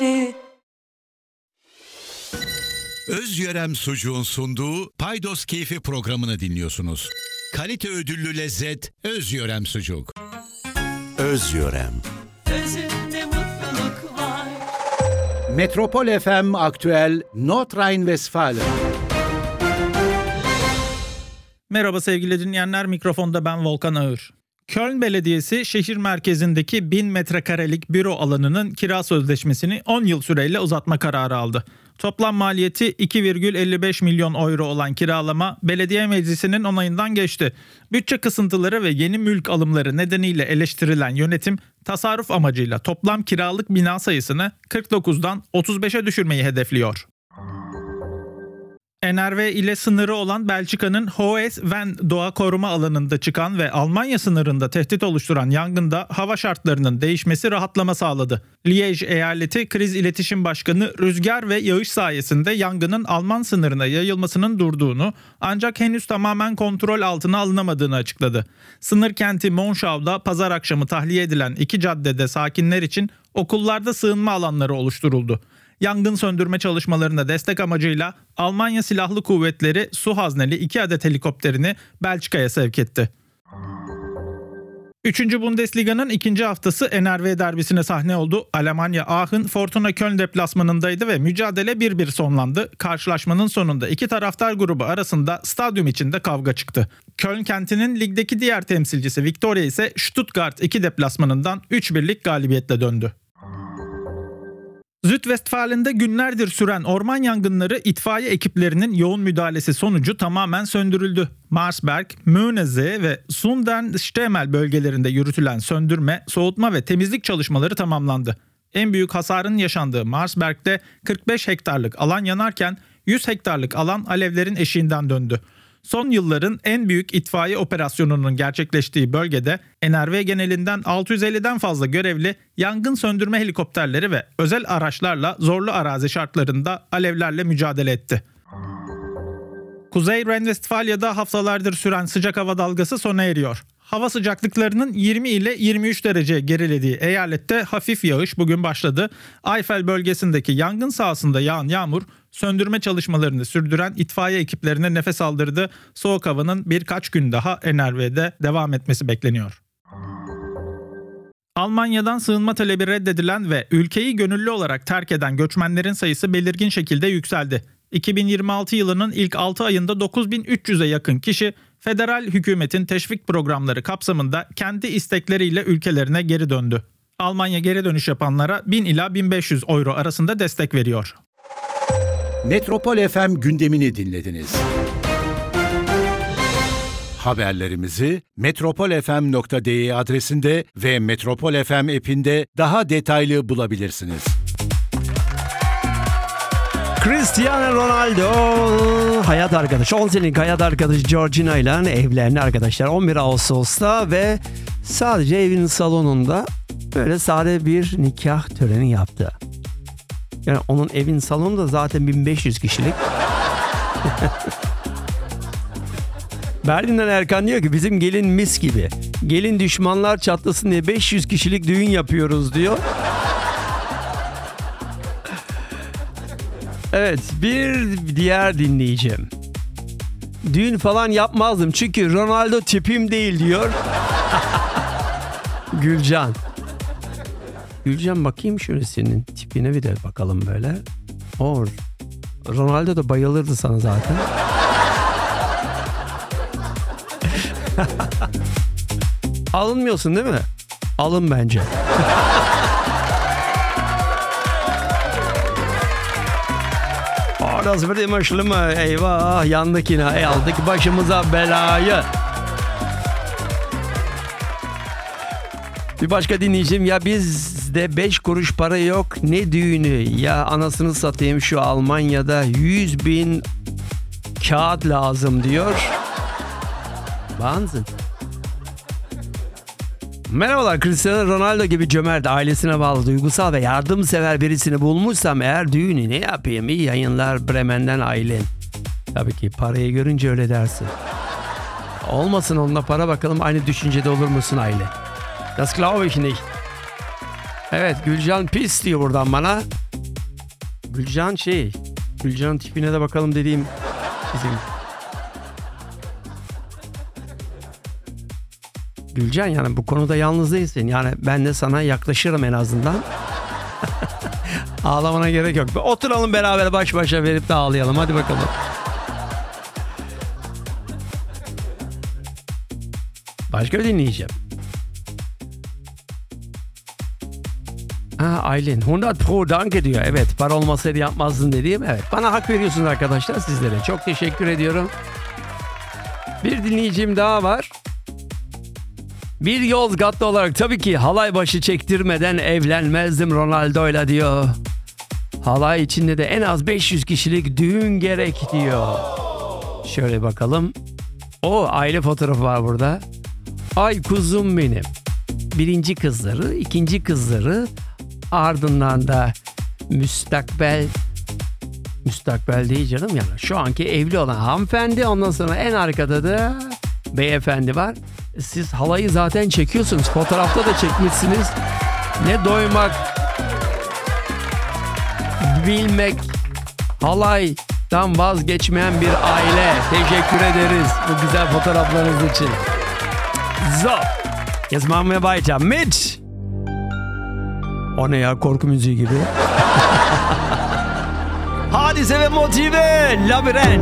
geceleri. Özyörem Sucuğun sunduğu Paydos Keyfi programını dinliyorsunuz. Kalite ödüllü lezzet Özyörem Sucuk. Özyörem. Özünde mutluluk var. Metropol FM Aktüel Nordrhein-Westfalen. Merhaba sevgili dinleyenler, mikrofonda ben Volkan Ağır. Köln Belediyesi şehir merkezindeki 1000 metrekarelik büro alanının kira sözleşmesini 10 yıl süreyle uzatma kararı aldı. Toplam maliyeti 2,55 milyon euro olan kiralama belediye meclisinin onayından geçti. Bütçe kısıntıları ve yeni mülk alımları nedeniyle eleştirilen yönetim tasarruf amacıyla toplam kiralık bina sayısını 49'dan 35'e düşürmeyi hedefliyor. NRV ile sınırı olan Belçika'nın Hoes-Ven doğa koruma alanında çıkan ve Almanya sınırında tehdit oluşturan yangında hava şartlarının değişmesi rahatlama sağladı. Liège eyaleti Kriz İletişim Başkanı rüzgar ve yağış sayesinde yangının Alman sınırına yayılmasının durduğunu ancak henüz tamamen kontrol altına alınamadığını açıkladı. Sınır kenti Monschau'da pazar akşamı tahliye edilen iki caddede sakinler için okullarda sığınma alanları oluşturuldu. Yangın söndürme çalışmalarına destek amacıyla Almanya Silahlı Kuvvetleri su hazneli 2 adet helikopterini Belçika'ya sevk etti. 3. Bundesliga'nın ikinci haftası NRW derbisine sahne oldu. Almanya Aachen Fortuna Köln deplasmanındaydı ve mücadele 1-1 sonlandı. Karşılaşmanın sonunda iki taraftar grubu arasında stadyum içinde kavga çıktı. Köln kentinin ligdeki diğer temsilcisi Viktoria ise Stuttgart 2 deplasmanından 3-1'lik galibiyetle döndü. Südwestfalen'de günlerdir süren orman yangınları itfaiye ekiplerinin yoğun müdahalesi sonucu tamamen söndürüldü. Marsberg, Möhnesee ve Sundern-Stemel bölgelerinde yürütülen söndürme, soğutma ve temizlik çalışmaları tamamlandı. En büyük hasarın yaşandığı Marsberg'de 45 hektarlık alan yanarken 100 hektarlık alan alevlerin eşiğinden döndü. Son yılların en büyük itfaiye operasyonunun gerçekleştiği bölgede NRW genelinden 650'den fazla görevli yangın söndürme helikopterleri ve özel araçlarla zorlu arazi şartlarında alevlerle mücadele etti. Kuzey Ren-Vestfalya'da haftalardır süren sıcak hava dalgası sona eriyor. Hava sıcaklıklarının 20 ile 23 derece gerilediği eyalette hafif yağış bugün başladı. Eifel bölgesindeki yangın sahasında yağan yağmur söndürme çalışmalarını sürdüren itfaiye ekiplerine nefes aldırdı. Soğuk havanın birkaç gün daha NRW'de devam etmesi bekleniyor. Almanya'dan sığınma talebi reddedilen ve ülkeyi gönüllü olarak terk eden göçmenlerin sayısı belirgin şekilde yükseldi. 2026 yılının ilk 6 ayında 9.300'e yakın kişi federal hükümetin teşvik programları kapsamında kendi istekleriyle ülkelerine geri döndü. Almanya geri dönüş yapanlara 1000 ila 1500 euro arasında destek veriyor. Metropol FM gündemini dinlediniz. Haberlerimizi metropolfm.de adresinde ve Metropol FM app'inde daha detaylı bulabilirsiniz. Cristiano Ronaldo hayat arkadaşı, 10 senelik hayat arkadaşı Georgina ile evlendi arkadaşlar 11 Ağustos'ta ve sadece evinin salonunda böyle sade bir nikah töreni yaptı. Yani onun evin salonu da zaten 1500 kişilik. Berlin'den Erkan diyor ki bizim gelin mis gibi. Gelin düşmanlar çatlasın diye 500 kişilik düğün yapıyoruz diyor. Evet, bir diğer dinleyicim. Düğün falan yapmazdım çünkü Ronaldo tipim değil diyor. Gülcan. Gülcan bakayım şöyle senin tipine bir de bakalım böyle. Ronaldo da bayılırdı sana zaten. Alınmıyorsun değil mi? Alın bence. Orası bir demişli mi? Eyvah yandık yine. Aldık başımıza belayı. Bir başka dinleyeceğim. Ya bizde 5 kuruş para yok. Ne düğünü? Ya anasını satayım şu Almanya'da 100.000 kağıt lazım diyor. Wahnsinn. Merhabalar, Cristiano Ronaldo gibi cömert, ailesine bağlı, duygusal ve yardımsever birisini bulmuşsam eğer düğünü ne yapayım? İyi yayınlar Bremen'den Aylin. Tabii ki parayı görünce öyle dersin. Olmasın onunla para, bakalım aynı düşüncede olur musun Aylin? Das glaube ich nicht. Evet, Gülcan pis diyor buradan bana. Gülcan'ın tipine de bakalım dediğim bizim. Gülcan, yani bu konuda yalnız değilsin. Yani ben de sana yaklaşırım en azından. Ağlamana gerek yok. Oturalım beraber baş başa verip de ağlayalım. Hadi bakalım. Başka bir dinleyeceğim. Aylin 100 pro danke diyor. Evet, para olmasaydı yapmazdın dediğim. Evet, bana hak veriyorsunuz arkadaşlar, sizlere. Çok teşekkür ediyorum. Bir dinleyicim daha var. Bir Yozgatlı olarak tabii ki halay başı çektirmeden evlenmezdim Ronaldo'yla diyor. Halay içinde de en az 500 kişilik düğün gerek diyor. Şöyle bakalım. Aile fotoğrafı var burada. Ay kuzum benim. Birinci kızları, ikinci kızları, ardından da müstakbel değil canım, yani şu anki evli olan hanımefendi, ondan sonra en arkada da beyefendi var. Siz halayı zaten çekiyorsunuz, fotoğrafta da çekmişsiniz. Ne doymak, bilmek, halaydan vazgeçmeyen bir aile. Teşekkür ederiz bu güzel fotoğraflarınız için. So, jetzt machen wir weiter mit. O ne ya, korku müziği gibi. Hadise ve Motive, Labirent.